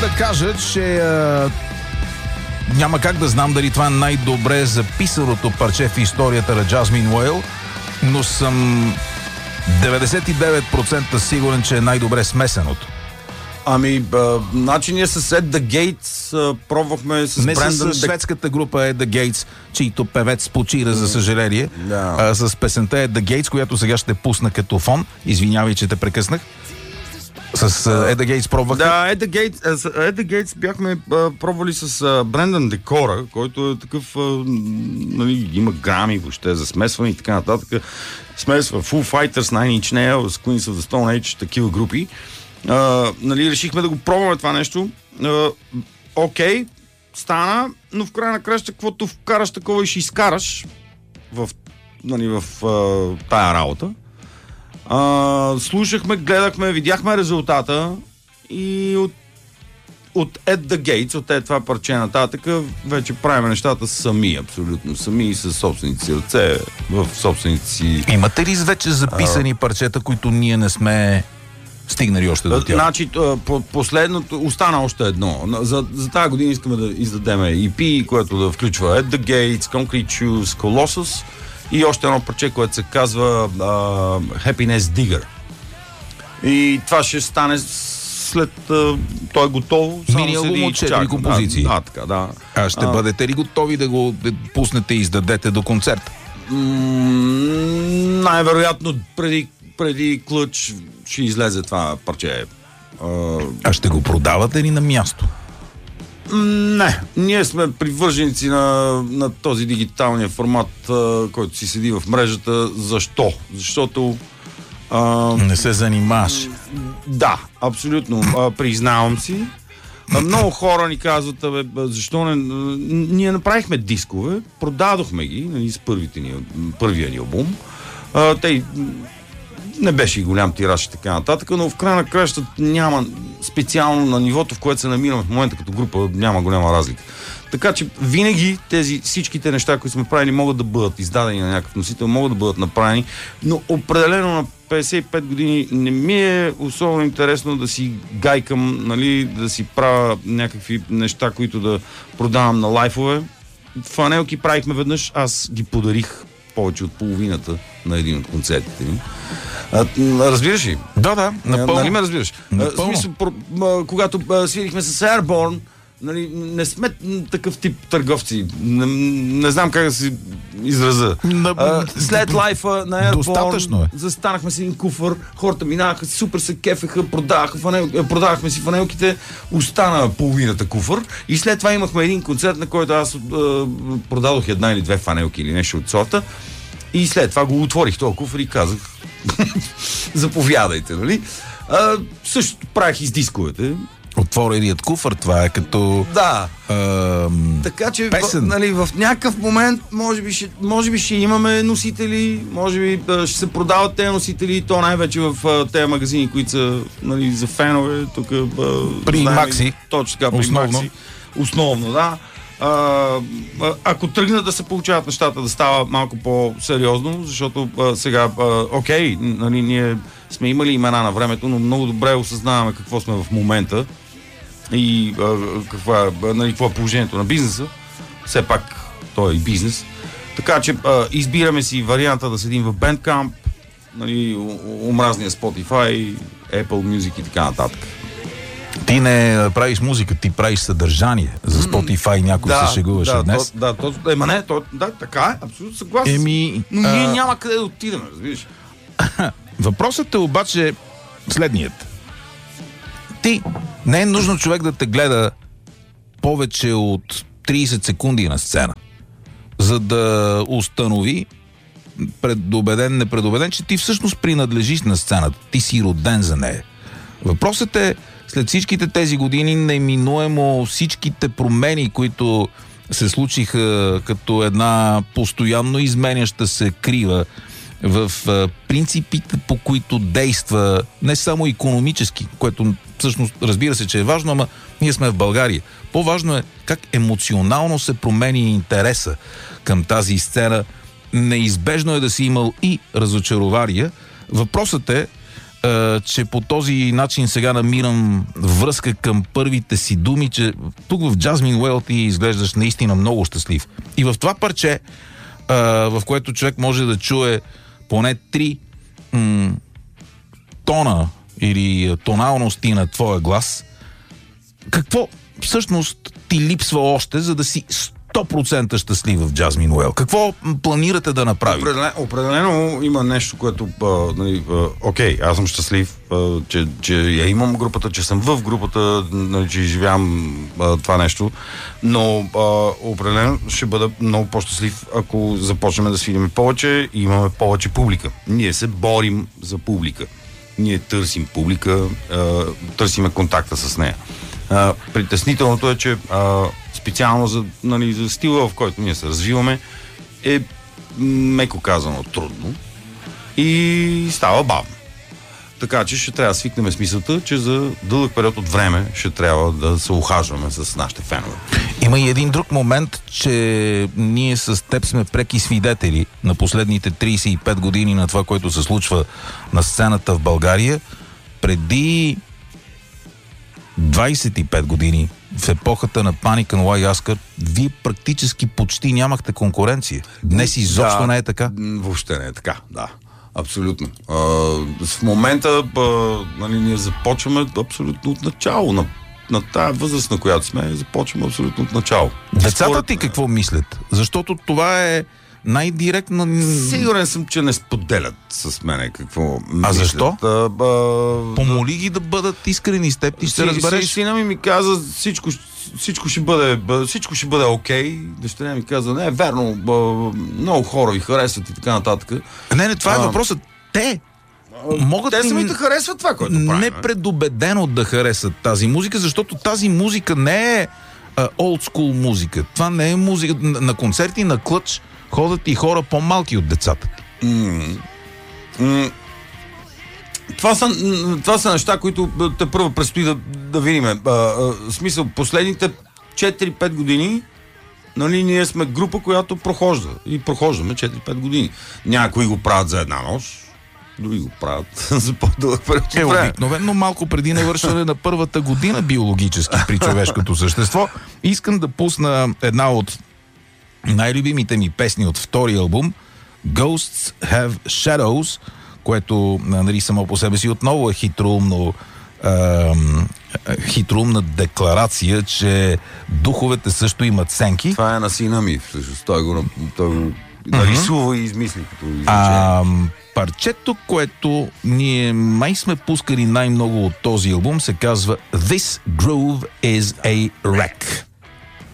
да кажа, че няма как да знам дали това е най-добре записаното парче в историята на Jasmine Whale, но съм 99% сигурен, че е най-добре смесеното. Значи ние с Ed The Gates пробвахме с Брендан... Не с шведската група Ed The Gates, чийто певец почира, за съжаление, с песента Ed The Gates, която сега ще пусна като фон. Извинявай, че те прекъснах. С Ed The Gates пробвахме. Да, Ed The Gates бяхме пробвали с Брендан Декора, който е такъв, нали, има грами въобще за смесване и така нататък. Смесва Foo Fighters, Nine Inch Nails, Queens of the Stone Age, такива групи. Нали, решихме да го пробваме това нещо. Окей, стана, но в края на краща, каквото вкараш такова и ще изкараш в тая работа. Слушахме, гледахме, видяхме резултата и от Ed The Gates, от това парче нататък, вече правим нещата сами, абсолютно сами и със собствените си ръце, в собствените си... Имате ли вече записани парчета, които ние не сме стигнали още до тях? Значи, последното, остана още едно. За тази година искаме да издадем EP, което да включва Ed The Gates, Concrete Shoes, Colossus и още едно парче, което се казва Happiness Digger. И това ще стане след... той е готово. Мини албум от 4 композиции. Да, така, да. А ще бъдете ли готови да го пуснете и издадете до концерт? Най-вероятно преди Клъч ще излезе това парче. А ще го продавате ли на място? Не, ние сме привърженици на този дигиталния формат, който си седи в мрежата. Защо? Защото... не се занимаваш. Да, абсолютно. Признавам си. Много хора ни казват, защо не... Ние направихме дискове, продадохме ги, нали, с първия ни албум. Те не беше и голям тираж и така нататък, но в края на кращата няма специално на нивото, в което се намираме в момента като група, няма голяма разлика. Така че винаги всичките неща, които сме правили, могат да бъдат издадени на някакъв носител, могат да бъдат направени, но определено на 55 години не ми е особено интересно да си гайкам, нали, да си правя някакви неща, които да продавам на лайфове. Фанелки правихме веднъж, аз ги подарих повече от половината на един от концертите ни. Разбираш ли? Да, напълно. Нали ме разбираш? Смисъл, когато свирихме с Airborne, нали, не сме такъв тип търговци. Не знам как да се израза. След лайфа на Airborne застанахме си един куфър, хората минаваха, супер се кефеха, продавахме си фанелките, остана половината куфър и след това имахме един концерт, на който аз продадох една или две фанелки или нещо от сорта и след това го отворих този куфър и казах заповядайте, нали? Същото правих и с дисковете. Отвореният куфър, това е като... Да. Така че нали, в някакъв момент може би ще имаме носители, може би ще се продават тези носители, то най-вече в тези магазини, които са, нали, за фенове, тук... При Макси. Точно така, при Макси. Основно, да. Ако тръгнат да се получават нещата, да става малко по-сериозно, защото сега, окей, нали, ние сме имали имена на времето, но много добре осъзнаваме какво сме в момента и какво е положението на бизнеса. Все пак той е и бизнес. Така че избираме си варианта да седим в Bandcamp, нали, омразния Spotify, Apple Music и така нататък. Ти не правиш музика, ти правиш съдържание. За Spotify някой се шегуваше днес. Да, така е, абсолютно съгласен. Но ние няма къде да отидем, разбираш. Въпросът е обаче следният. Ти не е нужно човек да те гледа повече от 30 секунди на сцена, за да установи, предубеден, непредубеден, че ти всъщност принадлежиш на сцената. Ти си роден за нея. Въпросът е, след всичките тези години, неминуемо всичките промени, които се случиха като една постоянно изменяща се крива в принципите, по които действа не само икономически, което всъщност разбира се, че е важно, ама ние сме в България. По-важно е как емоционално се промени интереса към тази сцена. Неизбежно е да си имал и разочарования. Въпросът е че по този начин сега намирам връзка към първите си думи, че тук в Jasmine Well ти изглеждаш наистина много щастлив. И в това парче, в което човек може да чуе поне 3 тона или тоналности на твоя глас, какво всъщност ти липсва още, за да си 100% щастлив в Jasmine Well? Какво планирате да направите? Определено има нещо, което окей, аз съм щастлив, че я имам групата, че съм в групата, че изживявам това нещо, но определено ще бъда много по-щастлив, ако започнем да свидим повече и имаме повече публика. Ние се борим за публика. Ние търсим публика, търсиме контакта с нея. Притеснителното е, че специално за стила, в който ние се развиваме, е меко казано трудно и става бавно. Така че ще трябва да свикнем с мисълта, че за дълъг период от време ще трябва да се ухажваме с нашите фенове. Има и един друг момент, че ние с теб сме преки свидетели на последните 35 години на това, което се случва на сцената в България. Преди 25 години, в епохата на Panic and Layaska, вие практически почти нямахте конкуренция. Днес изобщо не е така? Въобще не е така, да. Абсолютно. В момента ние започваме абсолютно от начало. На тая възраст, на която сме, започваме абсолютно от начало. Децата ти какво мислят? Защото това е най-директно... Сигурен съм, че не споделят с мене какво мислят. А защо? Помоли ги да бъдат искрени с теб, ти ще разбереш. Сина ми каза, всичко ще бъде окей. Дъщеря ми каза, не, верно, много хора ви харесват и така нататък. Не, това е въпросът. Те самите харесват това, което правим. Непредубедено да харесат тази музика, защото тази музика не е олдскул музика. Това не е музика. На концерти, на клъч ходят и хора по-малки от децата. Това са неща, които те първо предстои да видим. В смисъл, последните 4-5 години ние сме група, която прохожда. И прохождаме 4-5 години. Някои го правят за една нощ, други го правят за по-дълъг период. Обикновено малко преди навършване на първата година биологически при човешкото същество. Искам да пусна една от най-любимите ми песни от втори албум, Ghosts Have Shadows, което само по себе си отново е хитроумна декларация, че духовете също имат сенки. Това е на сина ми, всъщност. Той го нарисува и измисли като изречение. Парчето, което ние май сме пускали най-много от този албум, се казва This Groove is a Wreck.